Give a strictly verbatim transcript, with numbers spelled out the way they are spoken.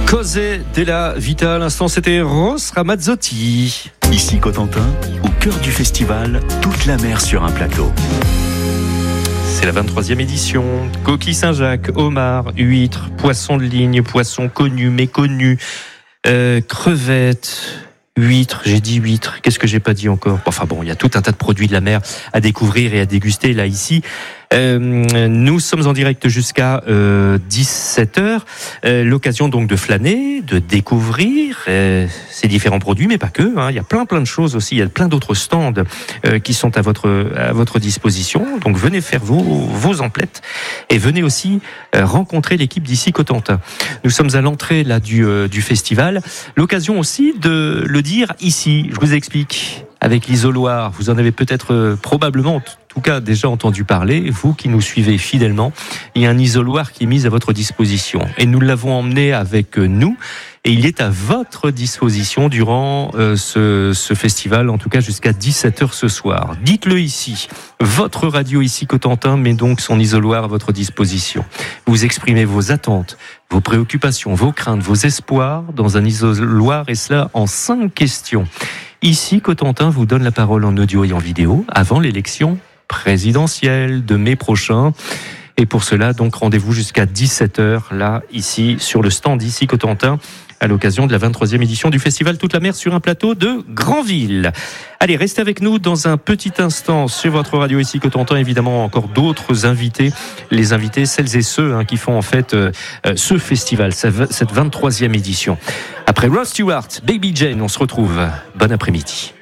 Cose della Vita, à l'instant c'était Ross Ramazzotti. Ici Cotentin, au cœur du festival, toute la mer sur un plateau. C'est la vingt-troisième édition. Coquille Saint-Jacques, homard, huîtres, poissons de ligne, poissons connus, méconnus, euh, crevettes, huîtres, j'ai dit huîtres, qu'est-ce que j'ai pas dit encore ? Enfin bon, il y a tout un tas de produits de la mer à découvrir et à déguster là ici. Euh, nous sommes en direct jusqu'à euh, dix-sept heures. Euh, l'occasion donc de flâner, de découvrir euh, ces différents produits, mais pas que. Hein. Il y a plein plein de choses aussi. Il y a plein d'autres stands euh, qui sont à votre à votre disposition. Donc venez faire vos vos emplettes et venez aussi euh, rencontrer l'équipe d'ici Cotentin. Nous sommes à l'entrée là du euh, du festival. L'occasion aussi de le dire ici. Je vous explique. Avec l'isoloir, vous en avez peut-être euh, probablement, en tout cas déjà entendu parler, vous qui nous suivez fidèlement, il y a un isoloir qui est mis à votre disposition. Et nous l'avons emmené avec nous, et il est à votre disposition durant euh, ce, ce festival, en tout cas jusqu'à dix-sept heures ce soir. Dites-le ici, votre radio ici Cotentin met donc son isoloir à votre disposition. Vous exprimez vos attentes, vos préoccupations, vos craintes, vos espoirs dans un isoloir, et cela en cinq questions. Ici, Cotentin vous donne la parole en audio et en vidéo avant l'élection présidentielle de mai prochain. Et pour cela, donc, rendez-vous jusqu'à dix-sept heures, là, ici, sur le stand d'ici Cotentin, à l'occasion de la vingt-troisième édition du festival Toute la mer sur un plateau de Granville. Allez, restez avec nous dans un petit instant sur votre radio ici Cotentin. Évidemment, encore d'autres invités, les invités, celles et ceux hein, qui font en fait euh, ce festival, cette vingt-troisième édition. Après Rod Stewart, Baby Jane, on se retrouve. Bon après-midi.